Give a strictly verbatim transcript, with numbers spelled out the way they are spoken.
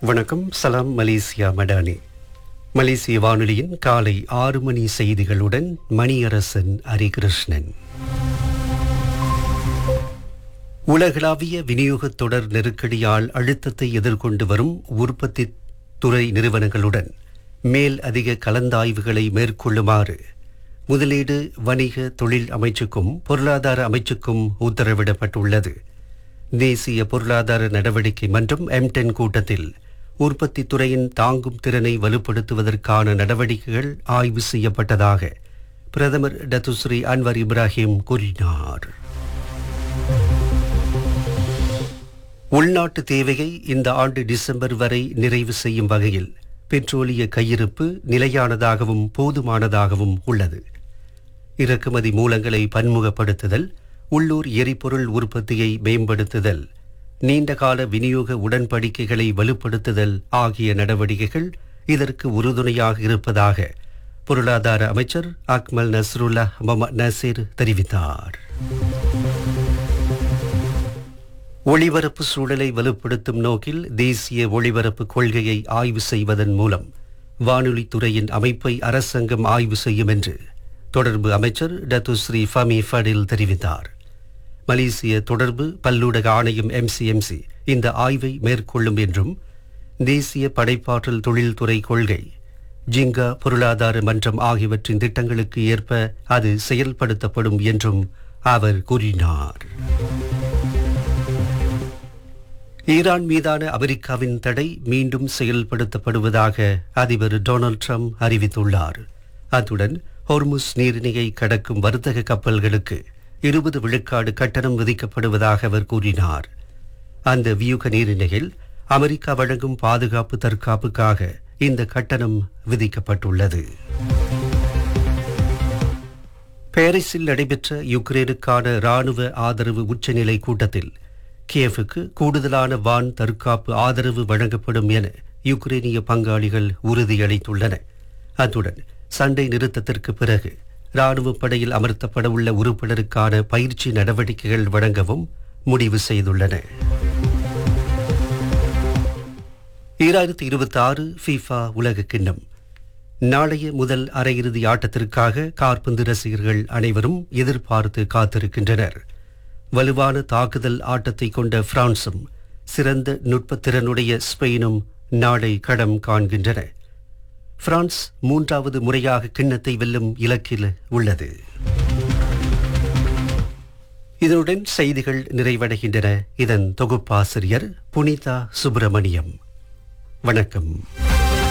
வணக்கம். சலாம் மலேசியா மடானி. மலேசிய வானொலியின் காலை ஆறு மணி செய்திகளுடன் மணியரசன் ஹரிகிருஷ்ணன். உலகளாவிய விநியோகத் தொடர் நெருக்கடியால் அழுத்தத்தை எதிர்கொண்டு வரும் உற்பத்தி துறை நிறுவனங்களுடன் மேல் அதிக கலந்தாய்வுகளை மேற்கொள்ளுமாறு முதலீடு வணிக தொழில் அமைச்சுக்கும் பொருளாதார அமைச்சுக்கும் உத்தரவிடப்பட்டுள்ளது. தேசிய பொருளாதார நடவடிக்கை மன்றம் எம் டென் கூட்டத்தில் உற்பத்தி துறையின் தாங்கும் திறனை வலுப்படுத்துவதற்கான நடவடிக்கைகள் ஆய்வு செய்யப்பட்டதாக பிரதமர் டத்துஸ்ரீ அன்வர் இப்ராஹிம் கூறினார். உள்நாட்டு தேவையை இந்த ஆண்டு டிசம்பர் வரை நிறைவு செய்யும் வகையில் பெட்ரோலிய கையிருப்பு நிலையானதாகவும் போதுமானதாகவும் உள்ளது. இறக்குமதி மூலங்களை பன்முகப்படுத்துதல், உள்ளூர் எரிபொருள் உற்பத்தியை மேம்படுத்துதல், நீண்டகால விநியோக உடன்படிக்கைகளை வலுப்படுத்துதல் ஆகிய நடவடிக்கைகள் இதற்கு உறுதுணையாக இருப்பதாக பொருளாதார அமைச்சர் அக்மல் நஸ்ருல்லா முகமது நசீர் தெரிவித்தார். ஒளிபரப்பு சூழலை வலுப்படுத்தும் நோக்கில் தேசிய ஒளிபரப்பு கொள்கையை ஆய்வு செய்வதன் மூலம் வானொலி துறையின் அமைப்பை அரசாங்கம் ஆய்வு செய்யும் என்று தொடர்பு அமைச்சர் டத்துஸ்ரீ ஃபமி ஃபடில் தெரிவித்தார். மலேசிய தொடர்பு பல்லூடக ஆணையம் எம்சிஎம்சி இந்த ஆய்வை மேற்கொள்ளும் என்றும் தேசிய படைப்பாற்றல் தொழில்துறை கொள்கை, ஜிங்கா பொருளாதார மன்றம் ஆகியவற்றின் திட்டங்களுக்கு ஏற்ப அது செயல்படுத்தப்படும் என்றும் அவர் கூறினார். ஈரான் மீதான அமெரிக்காவின் தடை மீண்டும் செயல்படுத்தப்படுவதாக அதிபர் டொனால்ட் ட்ரம்ப் அறிவித்துள்ளார். அத்துடன் ஹோர்முஸ் நீரிணையை கடக்கும் வர்த்தக கப்பல்களுக்கு இருபது விழுக்காடு கட்டணம் விதிக்கப்படுவதாக அவர் கூறினார். அந்த வியூக நீரிணையில் அமெரிக்கா வழங்கும் பாதுகாப்பு தற்காப்புக்காக இந்த கட்டணம் விதிக்கப்பட்டுள்ளது. பாரிஸில் நடைபெற்ற யுக்ரைனுக்கான ராணுவ ஆதரவு உச்சநிலை கூட்டத்தில் கியேவுக்கு கூடுதலான வான் தற்காப்பு ஆதரவு வழங்கப்படும் என யுக்ரைனிய பங்காளிகள் உறுதியளித்துள்ளன. அத்துடன் சண்டை நிறுத்தத்திற்கு பிறகு ராணுவ படையில் அமர்த்தப்பட உள்ள உறுப்பினருக்கான பயிற்சி நடவடிக்கைகள் வழங்கவும் முடிவு செய்துள்ளன. ஈராயிரத்தி இருபத்தி ஆறு ஃபீஃபா உலக கிண்ணம் நாளைய முதல் அரையிறுதி ஆட்டத்திற்காக காற்பந்து ரசிகர்கள் அனைவரும் எதிர்பார்த்து காத்திருக்கின்றனர். வலுவான தாக்குதல் ஆட்டத்தை கொண்ட பிரான்சும் சிறந்த நுட்பத்திறனுடைய ஸ்பெயினும் நாளை களம் காண்கின்றன. பிரான்ஸ் மூன்றாவது முறையாக கிண்ணத்தை வெல்லும் இலக்கில் உள்ளது. இதனுடன் செய்திகள் நிறைவடைகின்றன. இதன் தொகுப்பாசிரியர் புனிதா சுப்பிரமணியம். வணக்கம்.